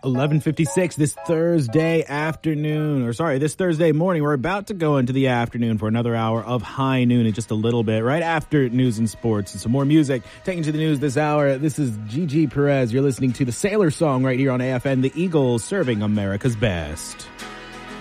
11:56 this Thursday morning. We're about to go into the afternoon for another hour of High Noon in just a little bit, right after news and sports and some more music. Taking to the news this hour, this is Gigi Perez. You're listening to the Sailor Song right here on AFN, the Eagles serving America's best.